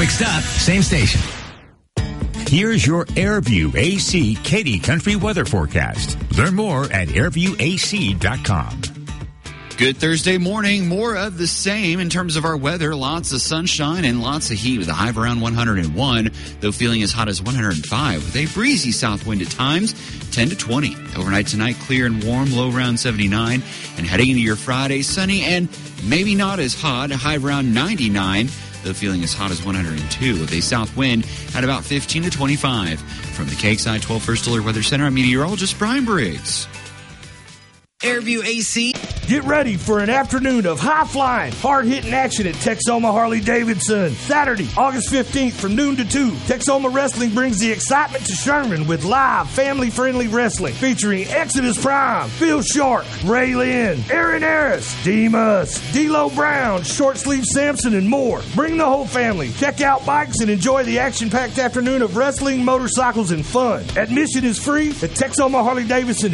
Quick stop, same station. Here's your Airview AC Katy Country weather forecast. Learn more at airviewac.com. Good Thursday morning. More of the same in terms of our weather. Lots of sunshine and lots of heat with a high of around 101, though feeling as hot as 105 with a breezy south wind at times, 10 to 20. Overnight tonight, clear and warm, low around 79. And heading into your Friday, sunny and maybe not as hot, a high of around 99, though feeling as hot as 102 with a south wind at about 15 to 25. From the KXI 12 First Alert Weather Center, I'm meteorologist Brian Briggs. Airview AC. Get ready for an afternoon of high-flying, hard-hitting action at Texoma Harley-Davidson. Saturday, August 15th from noon to 2. Texoma Wrestling brings the excitement to Sherman with live, family-friendly wrestling featuring Exodus Prime, Phil Shark, Ray Lynn, Aaron Harris, Demas, D'Lo Brown, Short Sleeve Samson, and more. Bring the whole family. Check out bikes and enjoy the action-packed afternoon of wrestling, motorcycles, and fun. Admission is free at Texoma Harley-Davidson